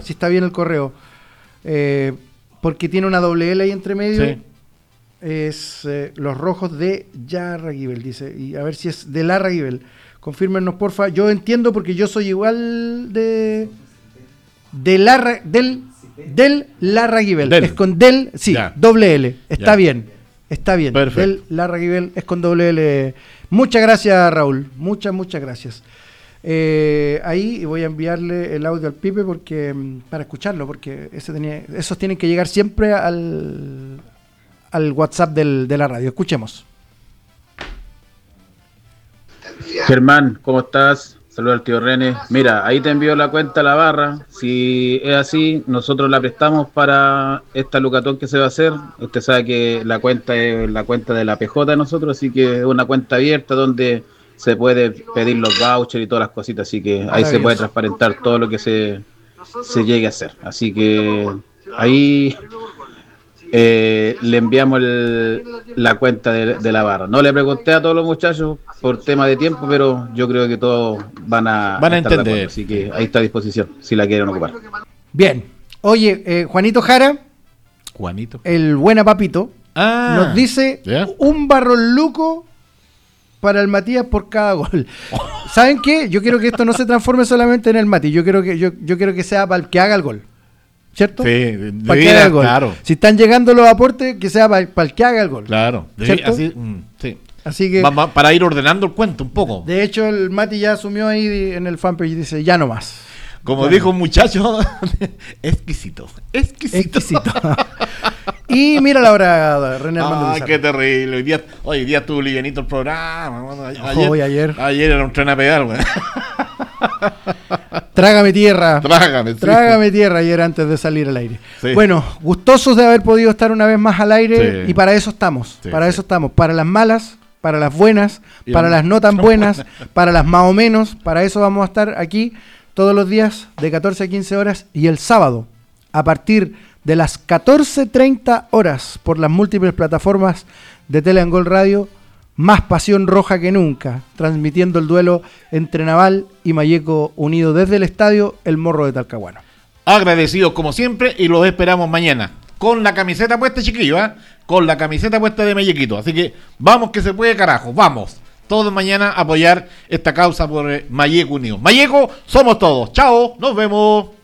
si está bien el correo. Porque tiene una doble L ahí entre medio. Sí. Es los rojos de Larraguibel, dice. Y a ver si es de Larraguibel. Confírmenos, porfa. Yo entiendo porque yo soy igual del Larraguibel. Es con del, sí, ya. Doble L. Está bien. Está bien. Perfecto. Del Larraguibel es con doble L. Muchas gracias, Raúl. Muchas gracias. Ahí voy a enviarle el audio al Pipe para escucharlo, porque esos tienen que llegar siempre al WhatsApp de la radio. Escuchemos. Germán, ¿cómo estás? Saludos al tío René. Mira, ahí te envío la cuenta a la barra. Si es así, nosotros la prestamos para esta lucatón que se va a hacer. Usted sabe que la cuenta es la cuenta de la PJ de nosotros, así que es una cuenta abierta donde se puede pedir los vouchers y todas las cositas, así que ahí se puede transparentar todo lo que se llegue a hacer. Así que ahí le enviamos la cuenta de la barra. No le pregunté a todos los muchachos por tema de tiempo, pero yo creo que todos van a entender. Así que ahí está a disposición, si la quieren ocupar. Bien. Oye, Juanito Jara, el buena papito, nos dice un barroluco para el Matías por cada gol. ¿Saben qué? Yo quiero que esto no se transforme solamente en el Mati. Yo quiero que sea para el que haga el gol. ¿Cierto? Sí, para que haga el gol. Claro. Si están llegando los aportes, que sea para el que haga el gol. Claro. ¿Cierto? Así que para ir ordenando el cuento un poco. De hecho, el Mati ya asumió ahí en el fanpage y dice, ya no más. Como dijo un muchacho, exquisito. Y mira la hora, René Armando. Qué terrible. Hoy día estuvo livianito el programa. Ayer era un tren a pedal, güey. Trágame tierra. Trágame tierra ayer antes de salir al aire. Sí. Bueno, gustosos de haber podido estar una vez más al aire, y para eso estamos. Eso estamos. Para las malas, para las buenas, para las no tan buenas, para las más o menos. Para eso vamos a estar aquí todos los días de 14 a 15 horas y el sábado a partir de las 14:30 horas por las múltiples plataformas de Teleangol Radio. Más pasión roja que nunca, transmitiendo el duelo entre Naval y Malleco unido desde el estadio El Morro de Talcahuano. Agradecidos como siempre y los esperamos mañana con la camiseta puesta, chiquillo, con la camiseta puesta de Mallequito. Así que vamos que se puede, carajo, vamos. Todos mañana a apoyar esta causa por Malleco unido. Malleco, somos todos. Chao, nos vemos.